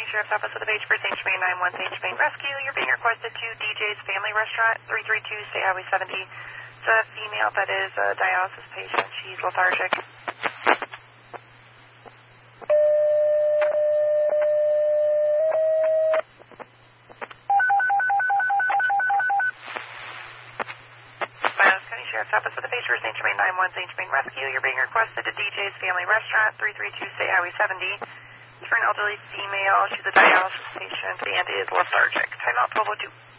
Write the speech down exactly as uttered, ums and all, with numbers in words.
Sheriff's Office with the page for Saint Germain nine one Saint Germain Rescue. You're being requested to D J's Family Restaurant, three three two State Highway seventy. It's a female that is a dialysis patient. She's lethargic. Sheriff's Office with the page for Saint Germain nine one Saint Germain Rescue. You're being requested to D J's Family Restaurant, three three two State Highway seventy. It's for an elderly female. She's a dialysis patient and is lethargic. Time out twelve oh two.